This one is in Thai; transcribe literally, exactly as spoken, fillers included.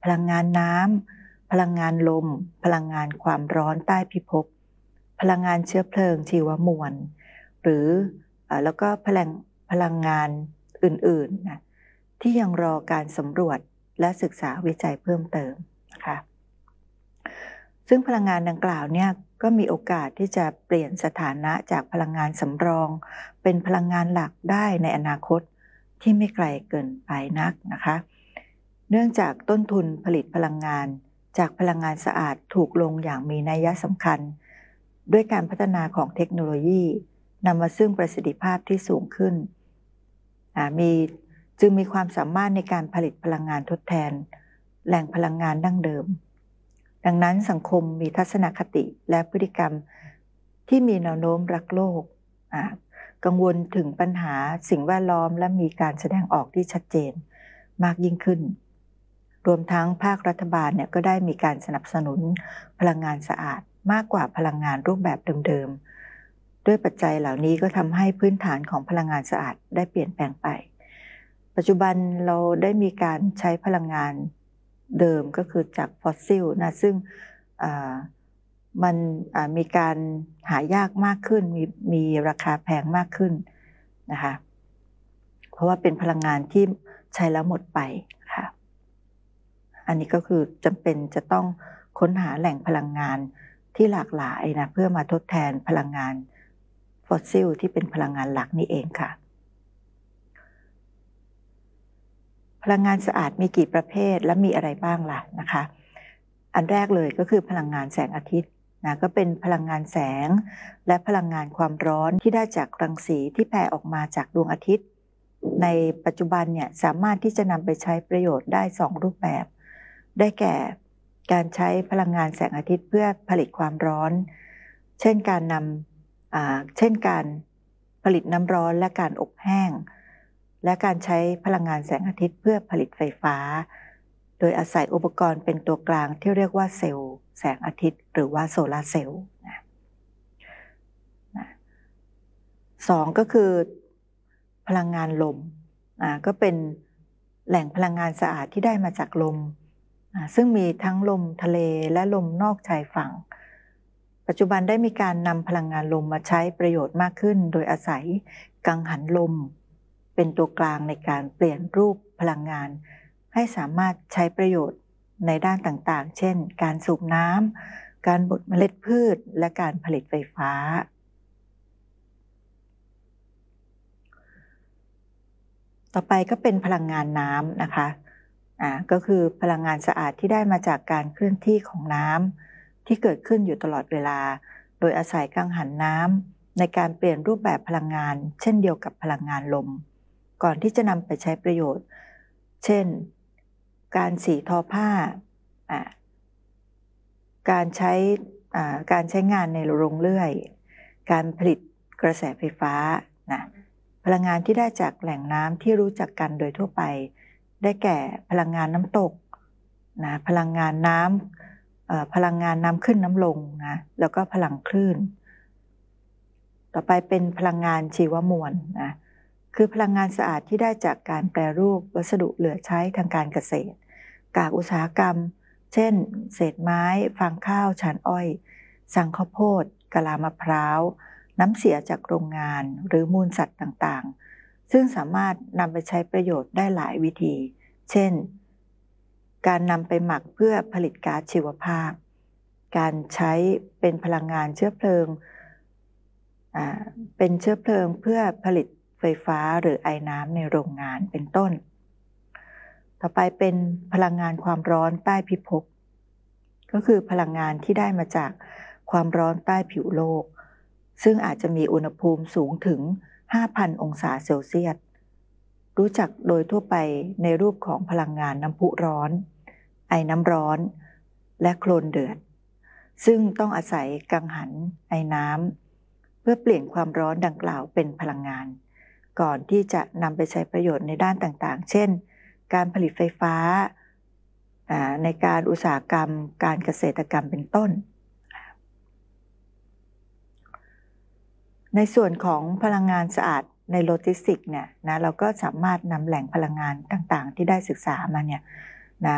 พลังงานน้ำพลังงานลมพลังงานความร้อนใต้พิภพพลังงานเชื้อเพลิงชีวมวลหรือแล้วก็พลังพลังงานอื่นๆนะที่ยังรอการสำรวจและศึกษาวิจัยเพิ่มเติมนะคะซึ่งพลังงานดังกล่าวเนี่ยก็มีโอกาสที่จะเปลี่ยนสถานะจากพลังงานสำรองเป็นพลังงานหลักได้ในอนาคตที่ไม่ไกลเกินไปนักนะคะเนื่องจากต้นทุนผลิตพลังงานจากพลังงานสะอาดถูกลงอย่างมีนัยสำคัญด้วยการพัฒนาของเทคโนโลยีนำมาซึ่งประสิทธิภาพที่สูงขึ้นมีจึงมีความสามารถในการผลิตพลังงานทดแทนแหล่งพลังงานดั้งเดิมดังนั้นสังคมมีทัศนคติและพฤติกรรมที่มีแนวโน้มรักโลกกังวลถึงปัญหาสิ่งแวดล้อมและมีการแสดงออกที่ชัดเจนมากยิ่งขึ้นรวมทั้งภาครัฐบาลเนี่ยก็ได้มีการสนับสนุนพลังงานสะอาดมากกว่าพลังงานรูปแบบเดิมๆด้วยปัจจัยเหล่านี้ก็ทำให้พื้นฐานของพลังงานสะอาดได้เปลี่ยนแปลงไปปัจจุบันเราได้มีการใช้พลังงานเดิมก็คือจากฟอสซิลนะซึ่งมันมีการหายากมากขึ้นมีมีราคาแพงมากขึ้นนะคะเพราะว่าเป็นพลังงานที่ใช้แล้วหมดไปค่ะอันนี้ก็คือจำเป็นจะต้องค้นหาแหล่งพลังงานที่หลากหลายนะเพื่อมาทดแทนพลังงานฟอสซิลที่เป็นพลังงานหลักนี่เองค่ะพลังงานสะอาดมีกี่ประเภทและมีอะไรบ้างล่ะนะคะอันแรกเลยก็คือพลังงานแสงอาทิตย์นะก็เป็นพลังงานแสงและพลังงานความร้อนที่ได้จากรังสีที่แผ่ออกมาจากดวงอาทิตย์ในปัจจุบันเนี่ยสามารถที่จะนำไปใช้ประโยชน์ได้สองรูปแบบได้แก่การใช้พลังงานแสงอาทิตย์เพื่อผลิตความร้อนเช่นการนำเช่นการผลิตน้ำร้อนและการอบแห้งและการใช้พลังงานแสงอาทิตย์เพื่อผลิตไฟฟ้าโดยอาศัยอุปกรณ์เป็นตัวกลางที่เรียกว่าเซลล์แสงอาทิตย์หรือว่าโซลาร์เซลล์นะนะสองก็คือพลังงานลมอ่าก็เป็นแหล่งพลังงานสะอาดที่ได้มาจากลมอ่าซึ่งมีทั้งลมทะเลและลมนอกชายฝั่งปัจจุบันได้มีการนำพลังงานลมมาใช้ประโยชน์มากขึ้นโดยอาศัยกังหันลมเป็นตัวกลางในการเปลี่ยนรูปพลังงานให้สามารถใช้ประโยชน์ในด้านต่างๆเช่นการสูบน้ำการบดเมล็ดพืชและการผลิตไฟฟ้าต่อไปก็เป็นพลังงานน้ำนะคะอ่าก็คือพลังงานสะอาดที่ได้มาจากการเคลื่อนที่ของน้ำที่เกิดขึ้นอยู่ตลอดเวลาโดยอาศัยกังหันน้ำในการเปลี่ยนรูปแบบพลังงานเช่นเดียวกับพลังงานลมก่อนที่จะนำไปใช้ประโยชน์เช่นการสีทอผ้าการใช้การใช้งานในโรงเลื่อยการผลิตกระแสไฟฟ้านะพลังงานที่ได้จากแหล่งน้ำที่รู้จักกันโดยทั่วไปได้แก่พลังงานน้ำตกนะพลังงานน้ำพลังงานน้ำขึ้นน้ำลงนะแล้วก็พลังคลื่นต่อไปเป็นพลังงานชีวมวลนะคือพลังงานสะอาดที่ได้จากการแปรรูปวัสดุเหลือใช้ทางการเกษตรกากอุตสาหกรรมเช่นเศษไม้ฟางข้าวชานอ้อยสังข้าวโพดกะลามะพร้าวน้ำเสียจากโรงงานหรือมูลสัตว์ต่างๆซึ่งสามารถนำไปใช้ประโยชน์ได้หลายวิธีเช่นการนำไปหมักเพื่อผลิตก๊าซชีวภาพการใช้เป็นพลังงานเชื้อเพลิงอ่าเป็นเชื้อเพลิงเพื่อผลิตไฟฟ้าหรือไอน้ำในโรงงานเป็นต้นต่อไปเป็นพลังงานความร้อนใต้พิภพก็คือพลังงานที่ได้มาจากความร้อนใต้ผิวโลกซึ่งอาจจะมีอุณหภูมิสูงถึง ห้าพัน องศาเซลเซียสรู้จักโดยทั่วไปในรูปของพลังงานน้ำพุร้อนไอน้ำร้อนและโคลนเดือดซึ่งต้องอาศัยกังหันไอน้ำเพื่อเปลี่ยนความร้อนดังกล่าวเป็นพลังงานก่อนที่จะนำไปใช้ประโยชน์ในด้านต่างๆเช่นการผลิตไฟฟ้าในการอุตสาหกรรมการเกษตรกรรมเป็นต้นในส่วนของพลังงานสะอาดในโลจิสติกส์เนี่ยนะเราก็สามารถนำแหล่งพลังงานต่างๆที่ได้ศึกษามาเนี่ย